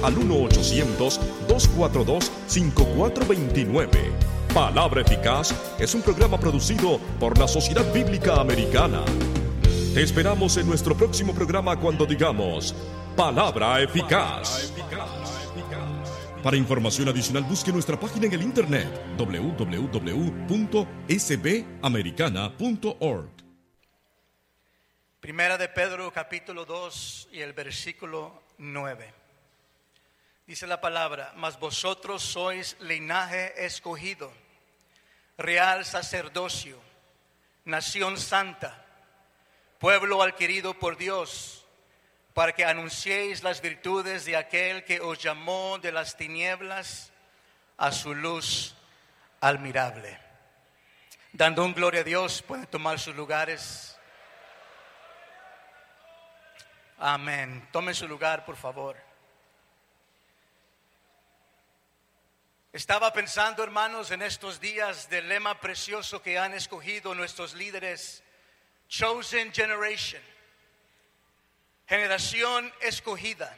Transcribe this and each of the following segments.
al 1-800-242-5429. Palabra Eficaz es un programa producido por la Sociedad Bíblica Americana. Te esperamos en nuestro próximo programa cuando digamos Palabra Eficaz. Para información adicional busque nuestra página en el internet www.sbamericana.org. Primera de Pedro capítulo 2 y el versículo 9. Dice la palabra: mas vosotros sois linaje escogido, real sacerdocio, nación santa, pueblo adquirido por Dios, para que anunciéis las virtudes de aquel que os llamó de las tinieblas a su luz admirable. Dando un gloria a Dios, pueden tomar sus lugares. Amén. Tomen su lugar, por favor. Estaba pensando, hermanos, en estos días del lema precioso que han escogido nuestros líderes: Chosen Generation, generación escogida.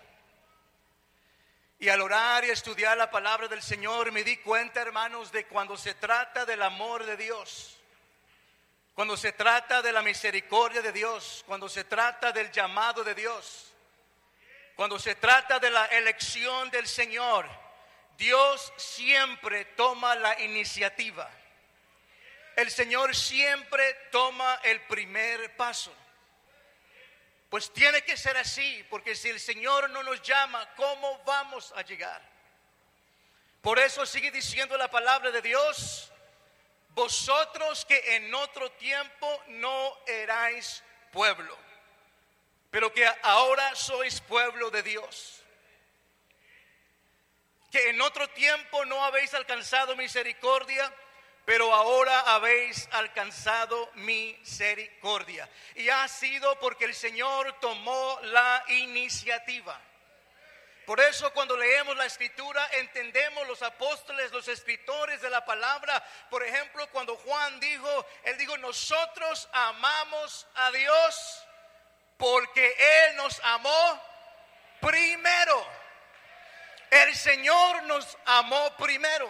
Y al orar y estudiar la palabra del Señor me di cuenta, hermanos, de cuando se trata del amor de Dios, cuando se trata de la misericordia de Dios, cuando se trata del llamado de Dios, cuando se trata de la elección del Señor, Dios siempre toma la iniciativa. El Señor siempre toma el primer paso. Pues tiene que ser así, porque si el Señor no nos llama, ¿cómo vamos a llegar? Por eso sigue diciendo la palabra de Dios: vosotros que en otro tiempo no erais pueblo, pero que ahora sois pueblo de Dios. Que en otro tiempo no habéis alcanzado misericordia, pero ahora habéis alcanzado misericordia. Y ha sido porque el Señor tomó la iniciativa. Por eso cuando leemos la Escritura entendemos los apóstoles, los escritores de la palabra. Por ejemplo, cuando Juan dijo, él dijo: nosotros amamos a Dios porque Él nos amó primero. El Señor nos amó primero.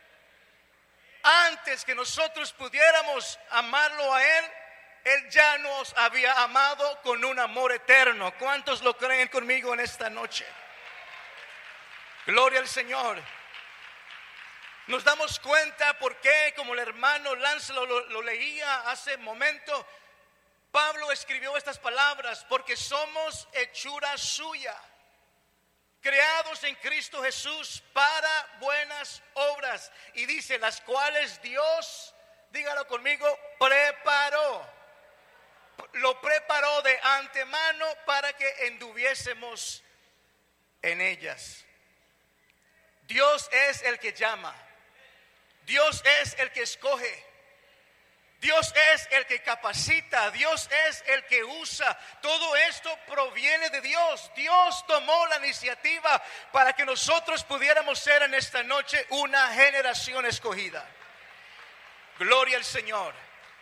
Antes que nosotros pudiéramos amarlo a Él, Él ya nos había amado con un amor eterno. ¿Cuántos lo creen conmigo en esta noche? Gloria al Señor. Nos damos cuenta porque, como el hermano Lance lo leía hace un momento, Pablo escribió estas palabras: porque somos hechura suya, creados en Cristo Jesús para buenas obras. Y dice: las cuales Dios, dígalo conmigo, preparó. Lo preparó de antemano para que anduviésemos en ellas. Dios es el que llama. Dios es el que escoge. Dios es el que capacita. Dios es el que usa. Todo esto proviene de Dios. Dios tomó la iniciativa para que nosotros pudiéramos ser en esta noche una generación escogida. Gloria al Señor.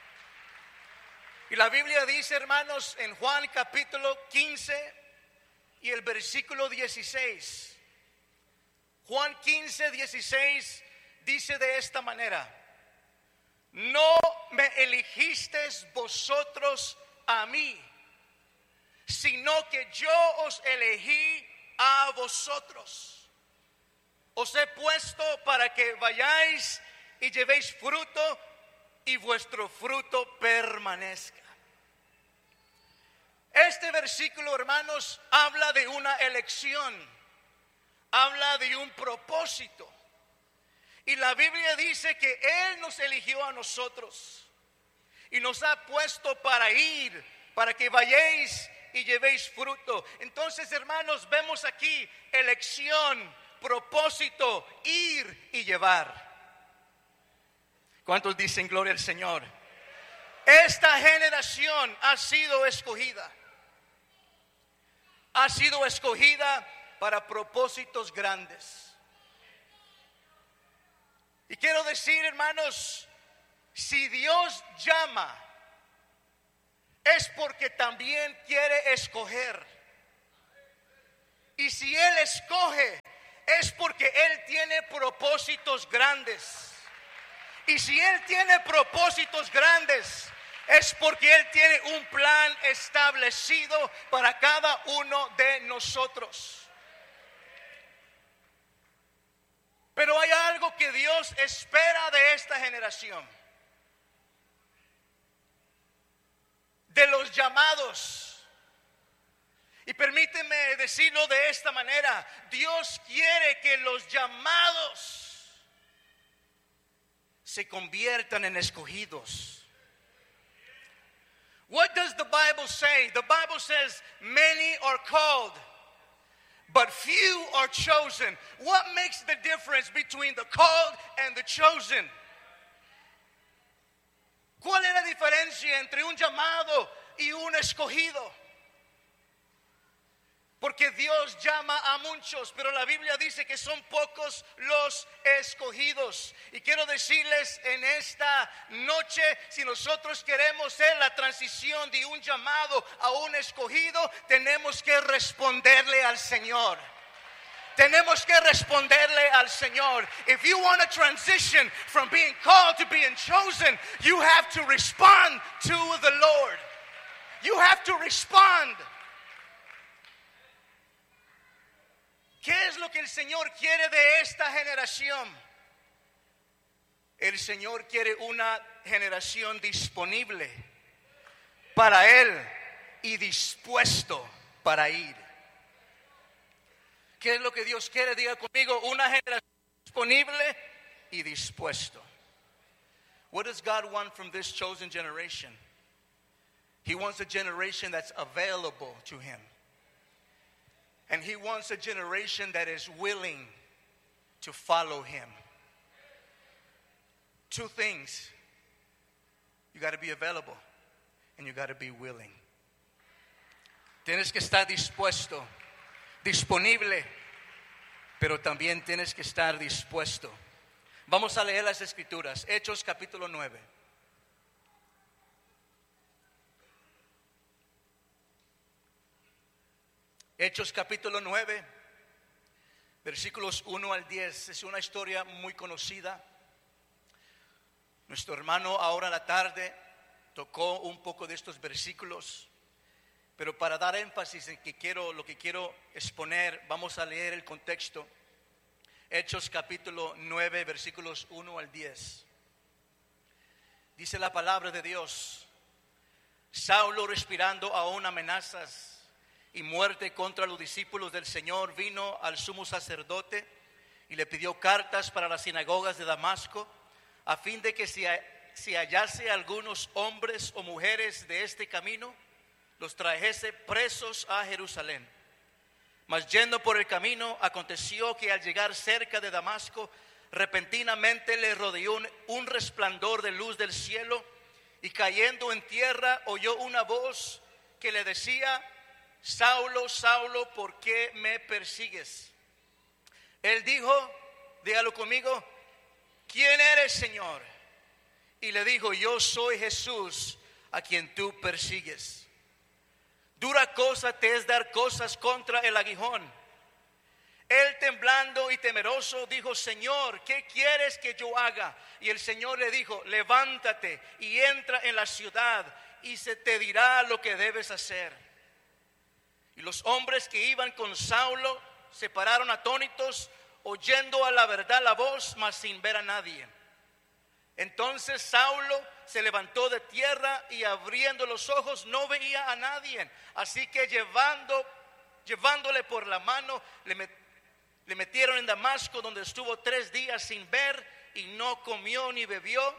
Y la Biblia dice, hermanos, en Juan capítulo 15 y el versículo 16. Juan 15, 16 dice de esta manera: no me elegisteis vosotros a mí, sino que yo os elegí a vosotros. Os he puesto para que vayáis y llevéis fruto, y vuestro fruto permanezca. Este versículo, hermanos, habla de una elección, habla de un propósito. Y la Biblia dice que Él nos eligió a nosotros y nos ha puesto para ir, para que vayáis y llevéis fruto. Entonces, hermanos, vemos aquí elección, propósito, ir y llevar. ¿Cuántos dicen gloria al Señor? Esta generación ha sido escogida. Ha sido escogida para propósitos grandes. Y quiero decir, hermanos, si Dios llama, es porque también quiere escoger. Y si Él escoge, es porque Él tiene propósitos grandes. Y si Él tiene propósitos grandes, es porque Él tiene un plan establecido para cada uno de nosotros. Pero hay algo que Dios espera de esta generación. De los llamados. Y permíteme decirlo de esta manera: Dios quiere que los llamados se conviertan en escogidos. What does the Bible say? The Bible says many are called, but few are chosen. What makes the difference between the called and the chosen? ¿Cuál es la diferencia entre un llamado y un escogido? Porque Dios llama a muchos, pero la Biblia dice que son pocos los escogidos. Y quiero decirles en esta noche, si nosotros queremos hacer la transición de un llamado a un escogido, tenemos que responderle al Señor. Tenemos que responderle al Señor. If you want to transition from being called to being chosen, you have to respond to the Lord. You have to respond. ¿Qué es lo que el Señor quiere de esta generación? El Señor quiere una generación disponible para Él y dispuesto para ir. ¿Qué es lo que Dios quiere? Diga conmigo: una generación disponible y dispuesto. What does God want from this chosen generation? He wants a generation that's available to Him. And He wants a generation that is willing to follow Him. Two things. You got to be available and you got to be willing. Tienes que estar dispuesto, disponible, pero también tienes que estar dispuesto. Vamos a leer las Escrituras. Hechos capítulo 9. Hechos capítulo 9, versículos 1 al 10. Es una historia muy conocida. Nuestro hermano ahora en la tarde tocó un poco de estos versículos, pero para dar énfasis en lo que quiero exponer, vamos a leer el contexto. Hechos capítulo 9, versículos 1 al 10. Dice la palabra de Dios: Saulo, respirando aún amenazas y muerte contra los discípulos del Señor, vino al sumo sacerdote y le pidió cartas para las sinagogas de Damasco, a fin de que si hallase algunos hombres o mujeres de este camino, los trajese presos a Jerusalén. Mas yendo por el camino, aconteció que al llegar cerca de Damasco, repentinamente le rodeó un resplandor de luz del cielo, y cayendo en tierra oyó una voz que le decía: Saulo, Saulo, ¿por qué me persigues? Él dijo, dígalo conmigo: ¿quién eres, Señor? Y le dijo: yo soy Jesús, a quien tú persigues. Dura cosa te es dar cosas contra el aguijón. Él, temblando y temeroso, dijo: Señor, ¿qué quieres que yo haga? Y el Señor le dijo: levántate y entra en la ciudad, y se te dirá lo que debes hacer. Y los hombres que iban con Saulo se pararon atónitos, oyendo a la verdad la voz, mas sin ver a nadie. Entonces Saulo se levantó de tierra y abriendo los ojos no veía a nadie. Así que llevándole por la mano, le metieron en Damasco, donde estuvo 3 días sin ver y no comió ni bebió.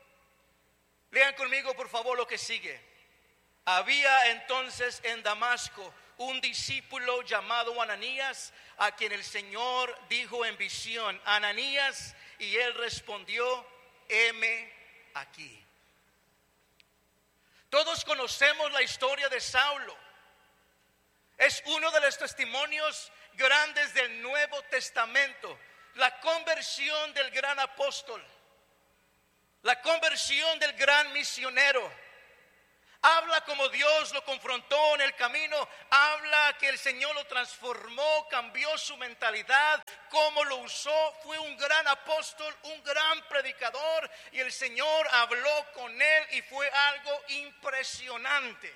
Lean conmigo por favor lo que sigue. Había entonces en Damasco un discípulo llamado Ananías, a quien el Señor dijo en visión: Ananías, y él respondió: heme aquí. Todos conocemos la historia de Saulo. Es uno de los testimonios grandes del Nuevo Testamento. La conversión del gran apóstol, la conversión del gran misionero. Habla como Dios lo confrontó en el camino. Habla que el Señor lo transformó, cambió su mentalidad, cómo lo usó. Fue un gran apóstol, un gran predicador. Y el Señor habló con él y fue algo impresionante.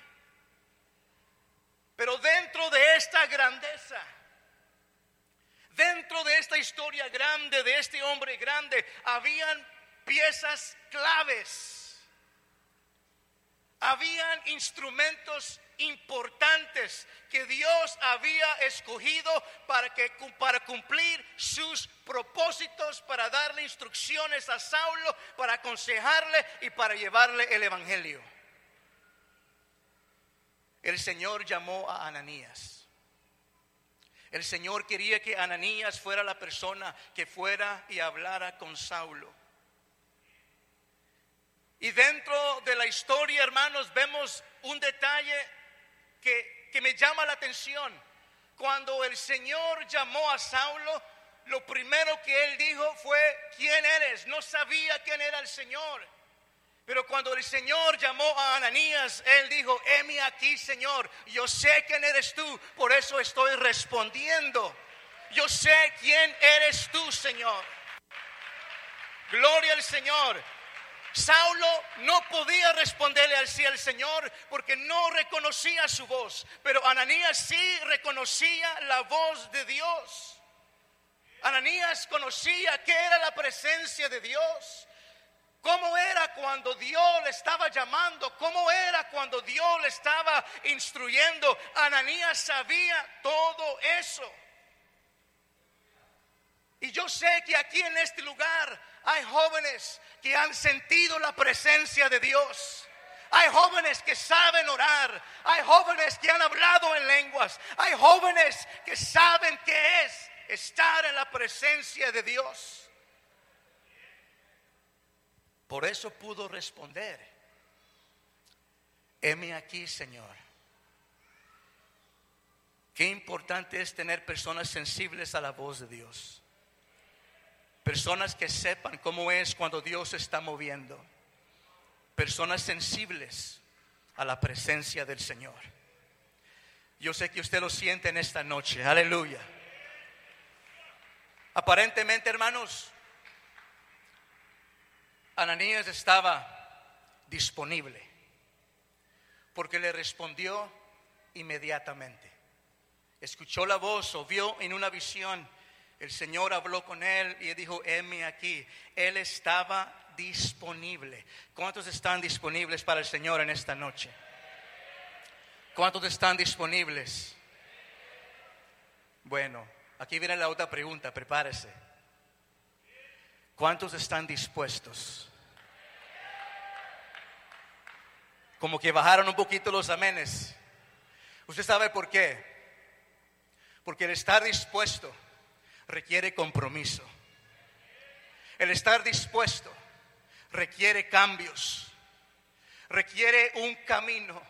Pero dentro de esta grandeza, dentro de esta historia grande, de este hombre grande, habían piezas claves. Habían instrumentos importantes que Dios había escogido para cumplir sus propósitos, para darle instrucciones a Saulo, para aconsejarle y para llevarle el evangelio. El Señor llamó a Ananías. El Señor quería que Ananías fuera la persona que fuera y hablara con Saulo. Y dentro de la historia, hermanos, vemos un detalle que me llama la atención. Cuando el Señor llamó a Saulo, lo primero que él dijo fue: ¿quién eres? No sabía quién era el Señor. Pero cuando el Señor llamó a Ananías, él dijo: heme aquí, Señor, yo sé quién eres tú, por eso estoy respondiendo. Yo sé quién eres tú, Señor. Gloria al Señor. Saulo no podía responderle así al Señor porque no reconocía su voz, pero Ananías sí reconocía la voz de Dios. Ananías conocía qué era la presencia de Dios, cómo era cuando Dios le estaba llamando, cómo era cuando Dios le estaba instruyendo. Ananías sabía todo eso. Y yo sé que aquí en este lugar hay jóvenes que han sentido la presencia de Dios. Hay jóvenes que saben orar. Hay jóvenes que han hablado en lenguas. Hay jóvenes que saben qué es estar en la presencia de Dios. Por eso pudo responder: heme aquí, Señor. Qué importante es tener personas sensibles a la voz de Dios. Personas que sepan cómo es cuando Dios se está moviendo. Personas sensibles a la presencia del Señor. Yo sé que usted lo siente en esta noche. Aleluya. Aparentemente, hermanos, Ananías estaba disponible porque le respondió inmediatamente. Escuchó la voz o vio en una visión. El Señor habló con él y dijo: heme aquí. Él estaba disponible. ¿Cuántos están disponibles para el Señor en esta noche? ¿Cuántos están disponibles? Bueno, aquí viene la otra pregunta, prepárese. ¿Cuántos están dispuestos? Como que bajaron un poquito los amenes. ¿Usted sabe por qué? Porque el estar dispuesto requiere compromiso. El estar dispuesto requiere cambios, requiere un camino.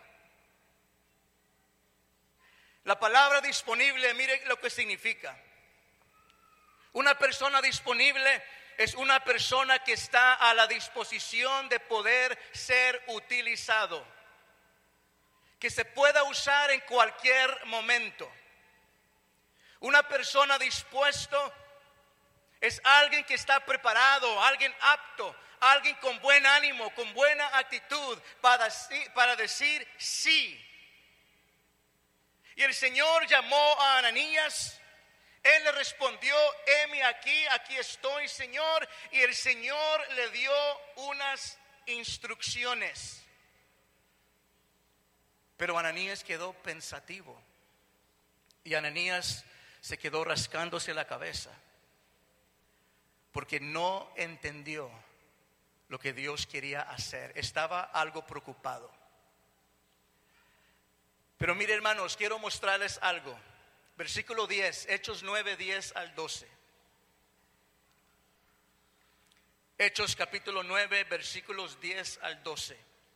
La palabra disponible, mire lo que significa. Una persona disponible es una persona que está a la disposición de poder ser utilizado, que se pueda usar en cualquier momento. Una persona dispuesto es alguien que está preparado, alguien apto, alguien con buen ánimo, con buena actitud para decir sí. Y el Señor llamó a Ananías. Él le respondió: heme aquí, aquí estoy, Señor. Y el Señor le dio unas instrucciones. Pero Ananías quedó pensativo. Y Ananías se quedó rascándose la cabeza porque no entendió lo que Dios quería hacer. Estaba algo preocupado. Pero mire, hermanos, quiero mostrarles algo. Versículo 10, Hechos 9, 10 al 12. Hechos capítulo 9, versículos 10 al 12.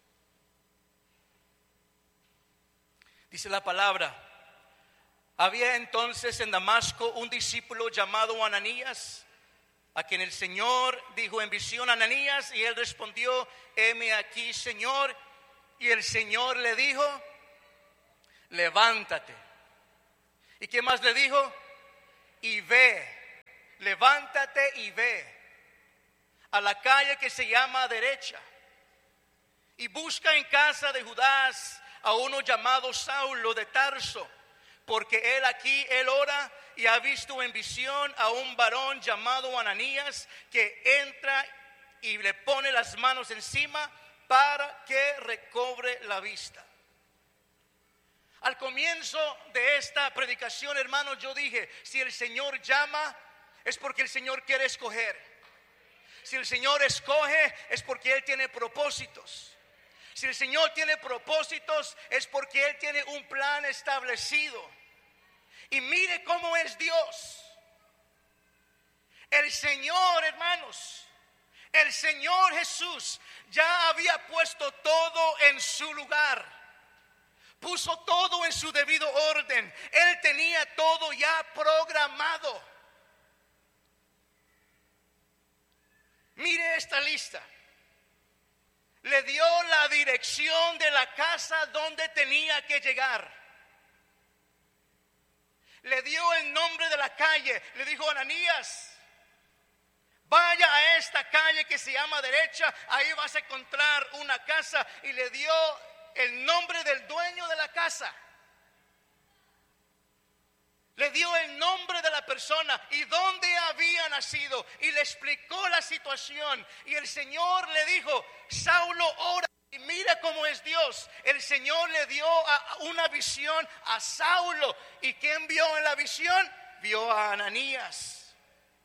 Dice la palabra: había entonces en Damasco un discípulo llamado Ananías, a quien el Señor dijo en visión: Ananías, y él respondió: heme aquí, Señor. Y el Señor le dijo, levántate. ¿Y qué más le dijo? Y ve, levántate y ve a la calle que se llama derecha. Y busca en casa de Judas a uno llamado Saulo de Tarso, porque él ora y ha visto en visión a un varón llamado Ananías que entra y le pone las manos encima para que recobre la vista. Al comienzo de esta predicación, hermanos, yo dije, si el Señor llama, es porque el Señor quiere escoger. Si el Señor escoge, es porque Él tiene propósitos. Si el Señor tiene propósitos, es porque Él tiene un plan establecido. Y mire cómo es Dios. El Señor, hermanos, el Señor Jesús ya había puesto todo en su lugar. Puso todo en su debido orden. Él tenía todo ya programado. Mire esta lista. Le dio la dirección de la casa donde tenía que llegar. Le dio el nombre de la calle. Le dijo, Ananías, vaya a esta calle que se llama derecha. Ahí vas a encontrar una casa. Y le dio el nombre del dueño de la casa. Le dio el nombre de la persona y dónde había nacido. Y le explicó la situación. Y el Señor le dijo, Saulo, ora. Y mira cómo es Dios. El Señor le dio una visión a Saulo. ¿Y quién vio en la visión? Vio a Ananías.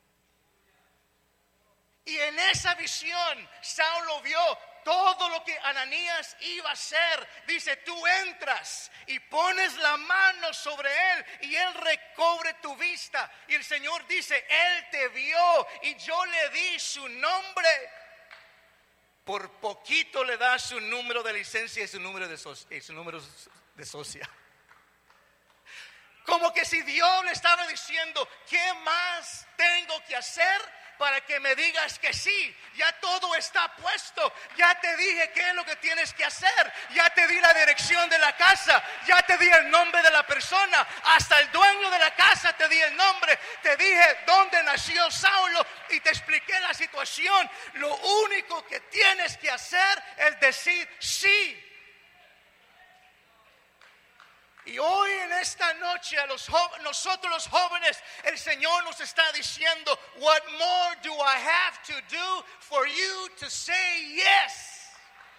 Y en esa visión Saulo vio todo lo que Ananías iba a hacer. Dice, tú entras y pones la mano sobre él y él recobre tu vista. Y el Señor dice, él te vio y yo le di su nombre. Por poquito le da su número de licencia y su número de socia. Como que si Dios le estaba diciendo, ¿qué más tengo que hacer para que me digas que sí? Ya todo está puesto. Ya te dije qué es lo que tienes que hacer. Ya te di la dirección de la casa. Ya te di el nombre de la persona. Hasta el dueño de la casa te di el nombre. Te dije dónde nació Saulo y te expliqué la situación. Lo único que tienes que hacer es decir sí. Y hoy en esta noche nosotros los jóvenes, el Señor nos está diciendo, what more do I have to do for you to say yes?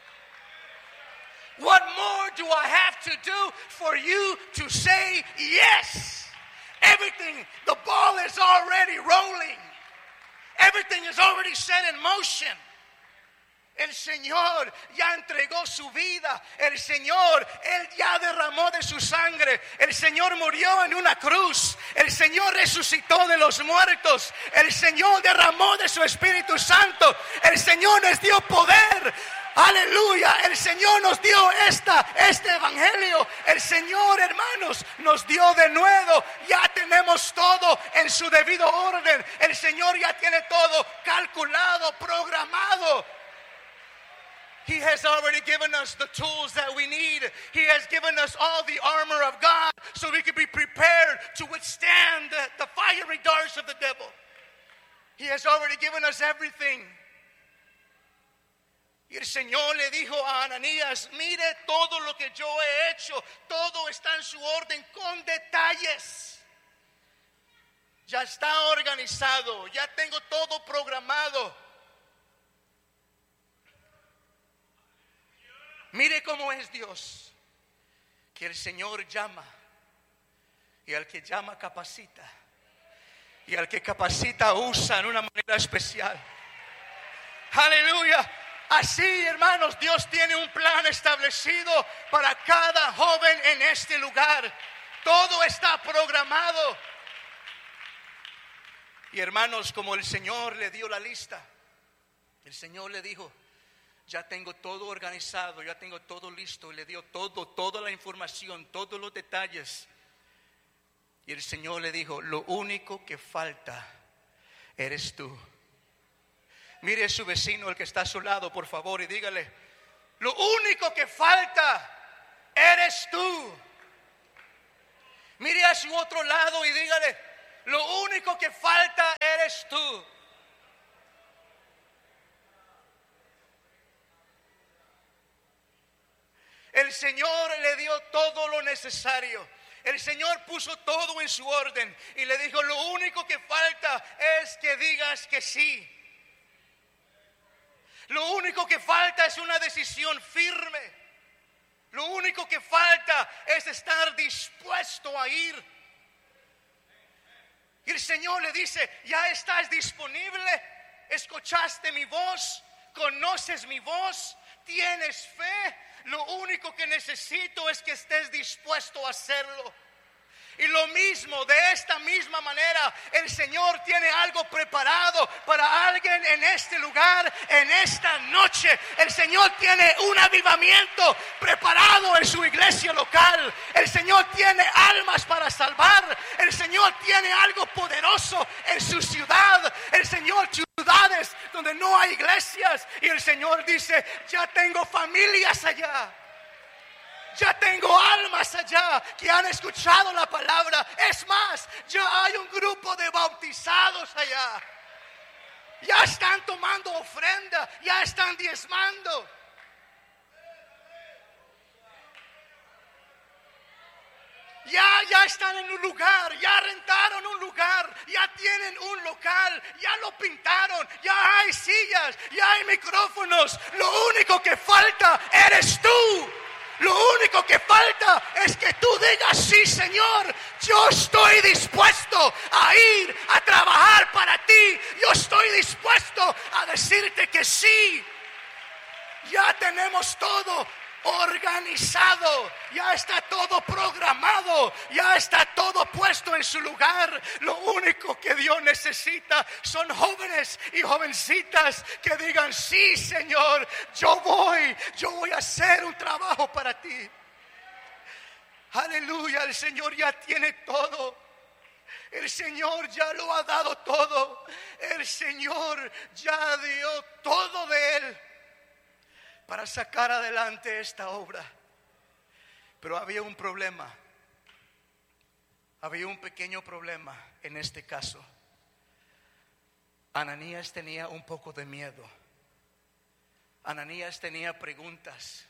What more do I have to do for you to say yes? Everything, the ball is already rolling. Everything is already set in motion. El Señor ya entregó su vida. El Señor, Él ya derramó de su sangre. El Señor murió en una cruz. El Señor resucitó de los muertos. El Señor derramó de su Espíritu Santo. El Señor nos dio poder. Aleluya. El Señor nos dio este evangelio. El Señor, hermanos, nos dio de nuevo. Ya tenemos todo en su debido orden. El Señor ya tiene todo calculado, programado. He has already given us the tools that we need. He has given us all the armor of God so we can be prepared to withstand the fiery darts of the devil. He has already given us everything. Y el Señor le dijo a Ananías, mire todo lo que yo he hecho. Todo está en su orden con detalles. Ya está organizado. Ya tengo todo programado. Mire cómo es Dios, que el Señor llama y al que llama capacita y al que capacita usa en una manera especial. Aleluya. Así, hermanos, Dios tiene un plan establecido para cada joven en este lugar. Todo está programado. Y hermanos, como el Señor le dio la lista, el Señor le dijo, ya tengo todo organizado, ya tengo todo listo. Le dio toda la información, todos los detalles. Y el Señor le dijo, lo único que falta eres tú. Mire a su vecino, el que está a su lado, por favor, y dígale, Lo único que falta eres tú. Mire a su otro lado y dígale, lo único que falta eres tú. El Señor le dio todo lo necesario. El Señor puso todo en su orden y le dijo, lo único que falta es que digas que sí. Lo único que falta es una decisión firme. Lo único que falta es estar dispuesto a ir. Y el Señor le dice, ya estás disponible, escuchaste mi voz, conoces mi voz, tienes fe. Lo único que necesito es que estés dispuesto a hacerlo. Y lo mismo, de esta misma manera, el Señor tiene algo preparado para alguien en este lugar, en esta noche. El Señor tiene un avivamiento preparado en su iglesia local. El Señor tiene almas para salvar. El Señor tiene algo poderoso en su ciudad. El Señor ciudades donde no hay iglesias. Y el Señor dice, ya tengo familias allá. Ya tengo almas allá que han escuchado la palabra. Es más, ya hay un grupo de bautizados allá. Ya están tomando ofrenda, ya están diezmando. Ya están en un lugar, ya rentaron un lugar, ya tienen un local, ya lo pintaron, ya hay sillas, ya hay micrófonos. Lo único que falta eres tú. Lo único que falta es que tú digas, sí, Señor, yo estoy dispuesto a ir a trabajar para ti. Yo estoy dispuesto a decirte que sí. Ya tenemos todo organizado, ya está todo programado, ya está todo puesto en su lugar. Lo único que Dios necesita son jóvenes y jovencitas que digan, sí, Señor, yo voy a hacer un trabajo para ti. Aleluya, el Señor ya tiene todo. El Señor ya lo ha dado todo. El Señor ya dio todo de Él para sacar adelante esta obra. Pero había un problema. Había un pequeño problema en este caso. Ananías tenía un poco de miedo. Ananías tenía preguntas.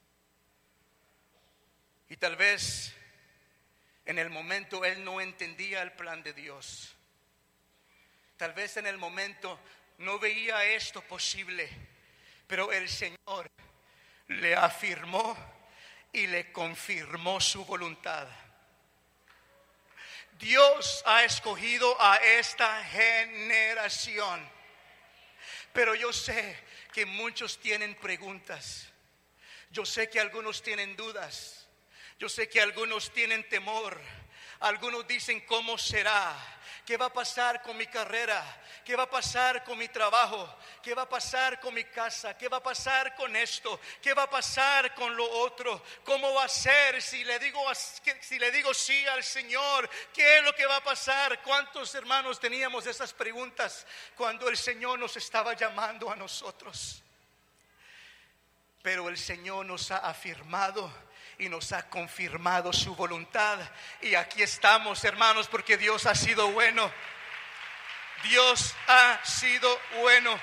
Y tal vez en el momento él no entendía el plan de Dios. Tal vez en el momento no veía esto posible. Pero el Señor le afirmó y le confirmó su voluntad. Dios ha escogido a esta generación. Pero yo sé que muchos tienen preguntas. Yo sé que algunos tienen dudas. Yo sé que algunos tienen temor. Algunos dicen, ¿cómo será? ¿Qué va a pasar con mi carrera? ¿Qué va a pasar con mi trabajo? ¿Qué va a pasar con mi casa? ¿Qué va a pasar con esto? ¿Qué va a pasar con lo otro? ¿Cómo va a ser si le digo sí al Señor? ¿Qué es lo que va a pasar? ¿Cuántos hermanos teníamos esas preguntas cuando el Señor nos estaba llamando a nosotros? Pero el Señor nos ha afirmado y nos ha confirmado su voluntad. Y aquí estamos, hermanos, porque Dios ha sido bueno. Dios ha sido bueno.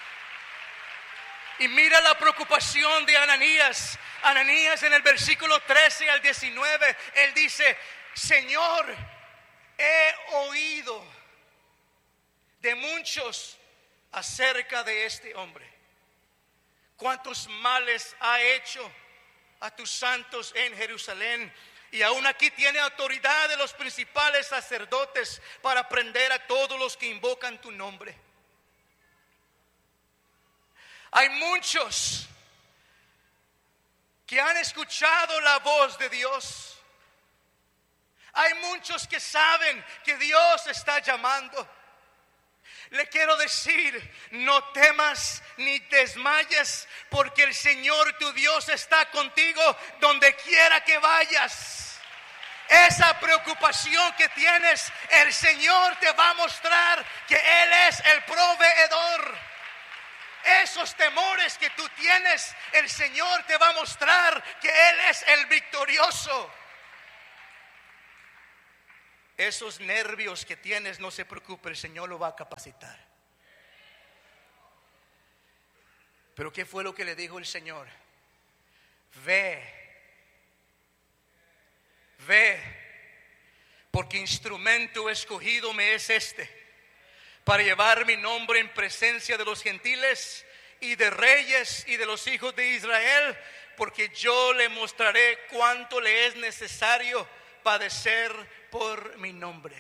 Y mira la preocupación de Ananías. Ananías en el versículo 13 al 19, él dice, Señor, he oído de muchos acerca de este hombre. Cuántos males ha hecho a tus santos en Jerusalén, y aún aquí tiene autoridad de los principales sacerdotes para prender a todos los que invocan tu nombre. Hay muchos que han escuchado la voz de Dios. Hay muchos que saben que Dios está llamando. Le quiero decir, no temas ni desmayes, porque el Señor tu Dios está contigo donde quiera que vayas. Esa preocupación que tienes, el Señor te va a mostrar que Él es el proveedor. Esos temores temores que tú tienes, el Señor te va a mostrar que Él es el victorioso. Esos nervios que tienes, no se preocupe, el Señor lo va a capacitar. Pero ¿qué fue lo que le dijo el Señor? Ve, porque instrumento escogido me es para llevar mi nombre en presencia de los gentiles y de reyes y de los hijos de Israel, porque yo le mostraré cuánto le es necesario padecer por mi nombre.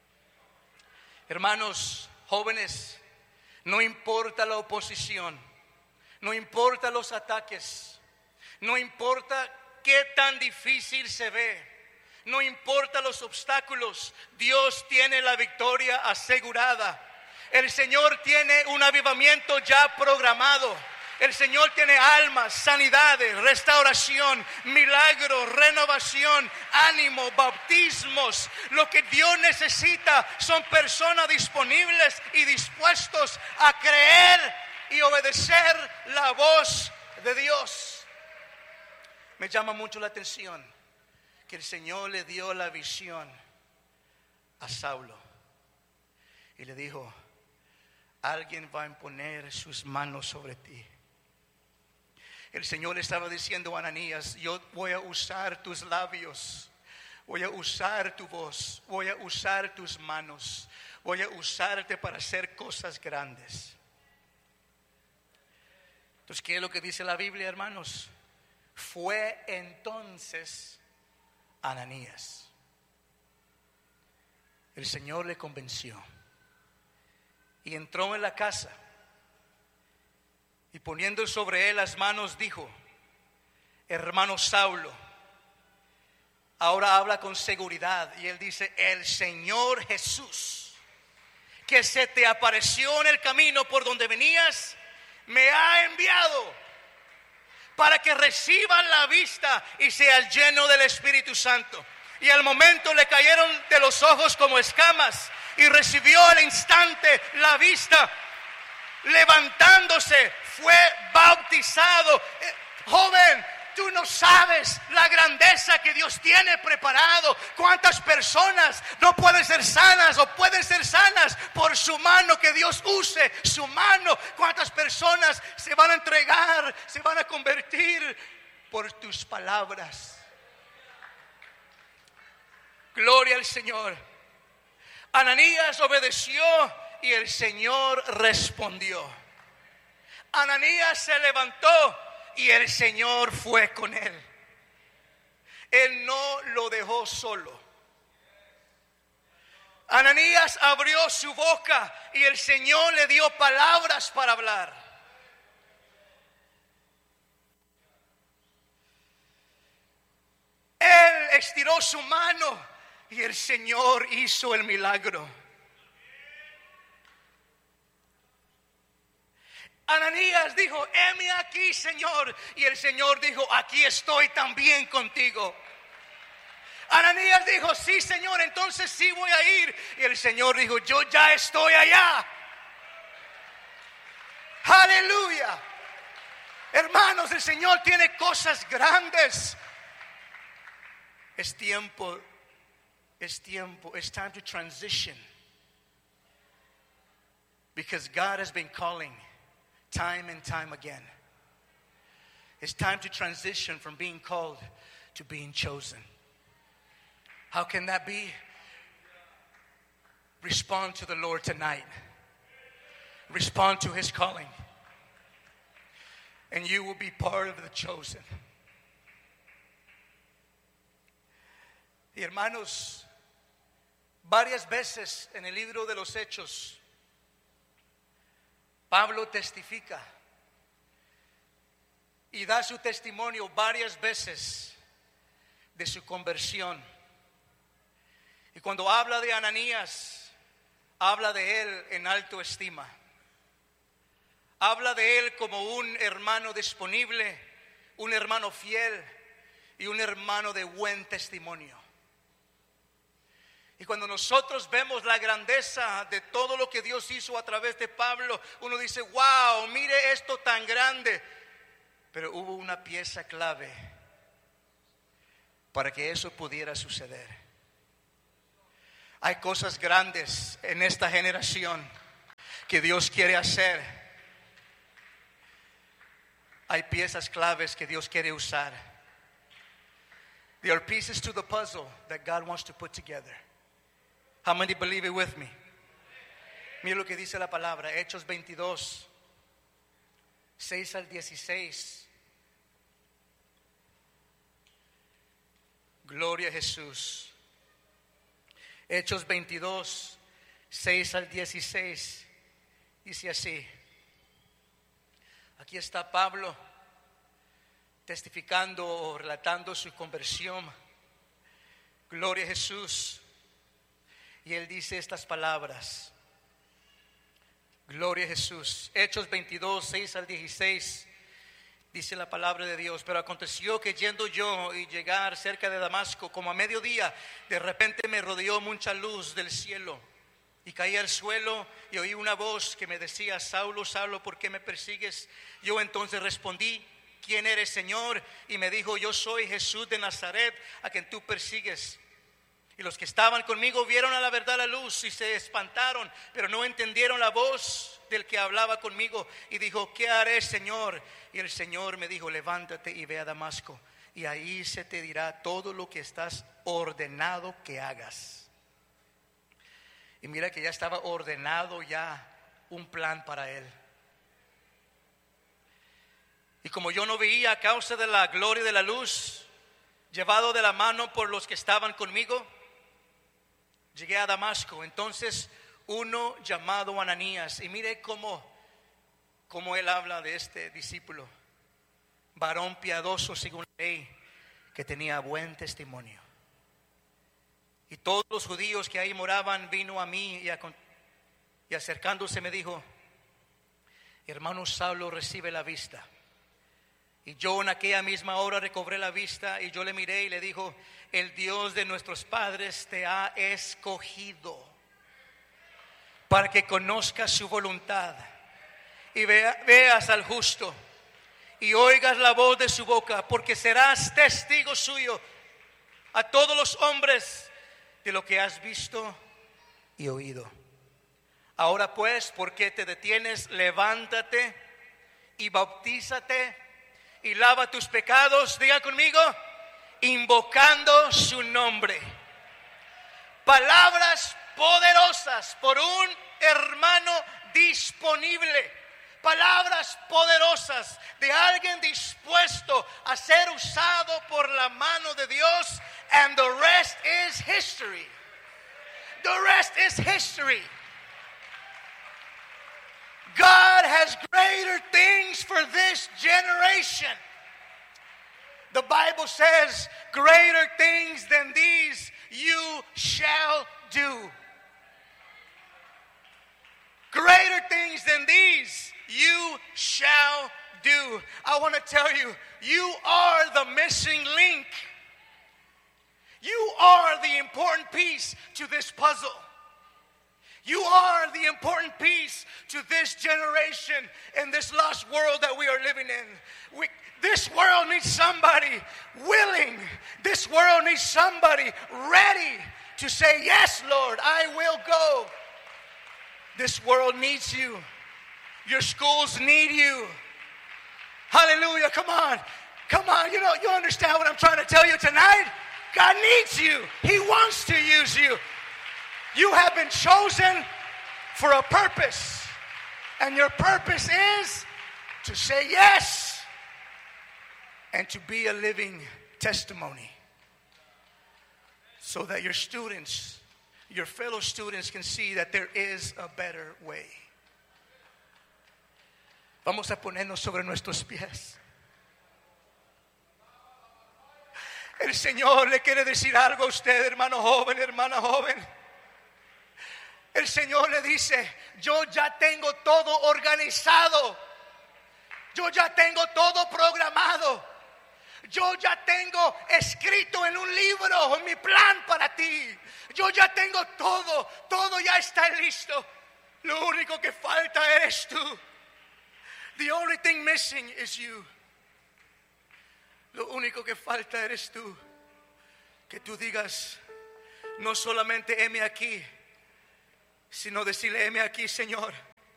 Hermanos jóvenes, no importa la oposición, no importa los ataques, no importa qué tan difícil se ve, no importa los obstáculos, Dios tiene la victoria asegurada. El Señor tiene un avivamiento ya programado. El Señor tiene almas, sanidades, restauración, milagros, renovación, ánimo, bautismos. Lo que Dios necesita son personas disponibles y dispuestos a creer y obedecer la voz de Dios. Me llama mucho la atención que el Señor le dio la visión a Saulo y le dijo: alguien va a imponer sus manos sobre ti. El Señor le estaba diciendo a Ananías: yo voy a usar tus labios, voy a usar tu voz, voy a usar tus manos, voy a usarte para hacer cosas grandes. Entonces, ¿qué es lo que dice la Biblia, hermanos? Fue entonces Ananías. El Señor le convenció y entró en la casa, y poniendo sobre él las manos dijo: hermano Saulo, ahora habla con seguridad. Y él dice: el Señor Jesús, que se te apareció en el camino por donde venías, me ha enviado para que recibas la vista y seas lleno del Espíritu Santo. Y al momento le cayeron de los ojos como escamas, y recibió al instante la vista. Levantándose, fue bautizado. Joven, tú no sabes la grandeza que Dios tiene preparado. Cuántas personas no pueden ser sanas o pueden ser sanas por su mano, que Dios use su mano. Cuántas personas se van a entregar, se van a convertir por tus palabras. Gloria al Señor. Ananías obedeció y el Señor respondió. Ananías se levantó y el Señor fue con él. Él no lo dejó solo. Ananías abrió su boca y el Señor le dio palabras para hablar. Él estiró su mano y el Señor hizo el milagro. Ananías dijo: heme aquí, Señor. Y el Señor dijo: aquí estoy también contigo. Ananías dijo: sí, Señor, entonces sí voy a ir. Y el Señor dijo: yo ya estoy allá. Aleluya. Hermanos, el Señor tiene cosas grandes. Es tiempo. It's time to transition. Because God has been calling time and time again. It's time to transition from being called to being chosen. How can that be? Respond to the Lord tonight. Respond to His calling. And you will be part of the chosen. Y hermanos, varias veces en el libro de los Hechos, Pablo testifica y da su testimonio varias veces de su conversión. Y cuando habla de Ananías, habla de él en alta estima. Habla de él como un hermano disponible, un hermano fiel y un hermano de buen testimonio. Y cuando nosotros vemos la grandeza de todo lo que Dios hizo a través de Pablo, uno dice, wow, mire esto tan grande. Pero hubo una pieza clave para que eso pudiera suceder. Hay cosas grandes en esta generación que Dios quiere hacer. Hay piezas claves que Dios quiere usar. There are pieces to the puzzle that God wants to put together. How many believe it with me? Mira lo que dice la palabra, Hechos 22, 6 al 16. Gloria a Jesús. Hechos 22, 6 al 16. Dice así. Aquí está Pablo testificando o relatando su conversión. Gloria a Jesús. Y él dice estas palabras. Gloria a Jesús. Hechos 22, 6 al 16. Dice la palabra de Dios. Pero aconteció que yendo yo y llegar cerca de Damasco, como a mediodía, de repente me rodeó mucha luz del cielo. Y caí al suelo y oí una voz que me decía, Saulo, Saulo, ¿por qué me persigues? Yo entonces respondí, ¿quién eres, Señor? Y me dijo, yo soy Jesús de Nazaret, a quien tú persigues. Y los que estaban conmigo vieron a la verdad la luz y se espantaron, pero no entendieron la voz del que hablaba conmigo. Y dijo, ¿qué haré, Señor? Y el Señor me dijo, levántate y ve a Damasco, y ahí se te dirá todo lo que estás ordenado que hagas. Y mira que ya estaba ordenado ya un plan para él. Y como yo no veía a causa de la gloria de la luz, llevado de la mano por los que estaban conmigo, llegué a Damasco. Entonces uno llamado Ananías, y mire cómo él habla de este discípulo, varón piadoso según la ley, que tenía buen testimonio. Y todos los judíos que ahí moraban vino a mí y acercándose me dijo, hermano Saulo, recibe la vista. Y yo en aquella misma hora recobré la vista y yo le miré y le dijo, el Dios de nuestros padres te ha escogido para que conozcas su voluntad y veas al justo y oigas la voz de su boca, porque serás testigo suyo a todos los hombres de lo que has visto y oído. Ahora pues, ¿por qué te detienes? Levántate y bautízate y lava tus pecados, diga conmigo, invocando su nombre. Palabras poderosas por un hermano disponible. Palabras poderosas de alguien dispuesto a ser usado por la mano de Dios. And the rest is history. The rest is history. God has greater things for this generation. The Bible says, greater things than these you shall do. Greater things than these you shall do. I want to tell you, you are the missing link. You are the important piece to this puzzle. You are the important piece to this generation and this lost world that we are living in. This world needs somebody willing. This world needs somebody ready to say, yes, Lord, I will go. This world needs you. Your schools need you. Hallelujah. Come on. Come on. You understand what I'm trying to tell you tonight? God needs you. He wants to use you. You have been chosen for a purpose. And your purpose is to say yes and to be a living testimony. So that your students, your fellow students can see that there is a better way. Vamos a ponernos sobre nuestros pies. El Señor le quiere decir algo a usted, hermano joven, hermana joven. El Señor le dice, yo ya tengo todo organizado. Yo ya tengo todo programado. Yo ya tengo escrito en un libro mi plan para ti. Yo ya tengo todo, todo ya está listo. Lo único que falta eres tú. The only thing missing is you. Lo único que falta eres tú. Que tú digas, no solamente heme aquí, sino decirle, heme aquí, Señor.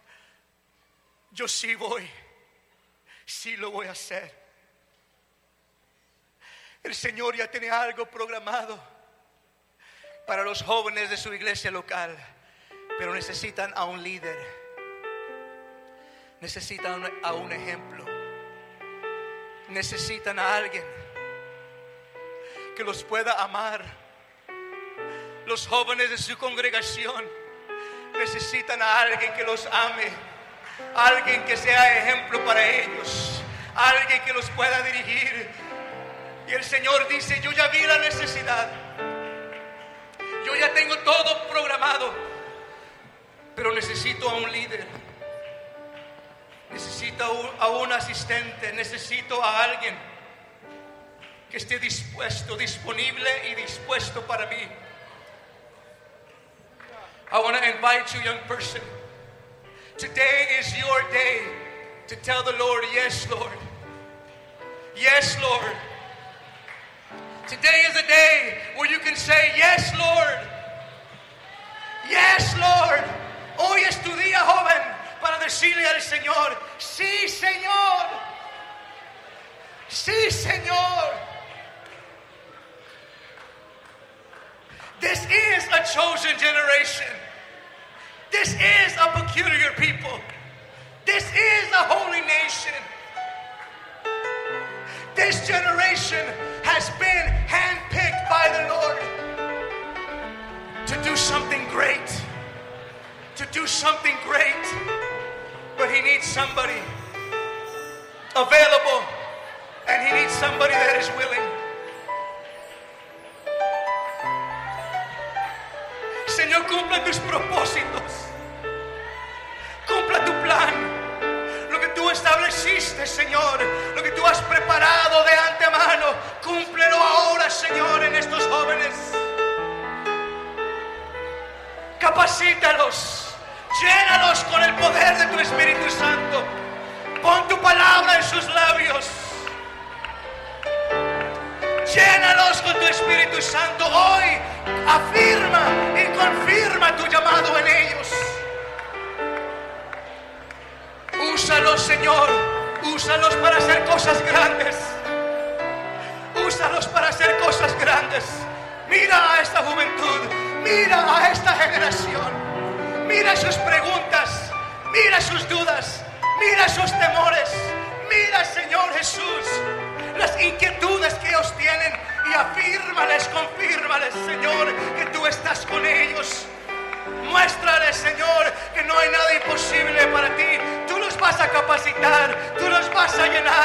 Yo sí voy, sí lo voy a hacer. El Señor ya tiene algo programado para los jóvenes de su iglesia local, pero necesitan a un líder, necesitan a un ejemplo, necesitan a alguien que los pueda amar. Los jóvenes de su congregación necesitan a alguien que los ame, alguien que sea ejemplo para ellos, alguien que los pueda dirigir. Y el Señor dice, yo ya vi la necesidad, yo ya tengo todo programado, pero necesito a un líder, necesito a un asistente, necesito a alguien que esté dispuesto, disponible y dispuesto para mí. I want to invite you, young person. Today is your day to tell the Lord, yes, Lord. Yes, Lord. Today is a day where you can say, yes, Lord. Yes, Lord. Hoy es tu día, joven, para decirle al Señor, sí, Señor. Sí, Señor. This is a chosen generation. This is a peculiar people. This is a holy nation. This generation has been handpicked by the Lord to do something great. To do something great. But He needs somebody available, and He needs somebody that is willing. Señor, cumpla tus propósitos, cumpla tu plan, lo que tú estableciste, Señor, lo que tú has preparado de antemano, cúmplelo ahora, Señor, en estos jóvenes. Capacítalos, llénalos con el poder de tu Espíritu Santo, pon tu palabra en sus labios. Llénalos con tu Espíritu Santo. Hoy afirma y confirma tu llamado en ellos. Úsalos, Señor. Úsalos para hacer cosas grandes. Úsalos para hacer cosas grandes. Mira a esta juventud. Mira a esta generación. Mira sus preguntas. Mira sus dudas. Mira sus temores. Mira, Señor Jesús, las inquietudes que ellos tienen, y afírmales, confírmales, Señor, que tú estás con ellos. Muéstrales, Señor, que no hay nada imposible para ti. Tú los vas a capacitar, tú los vas a llenar.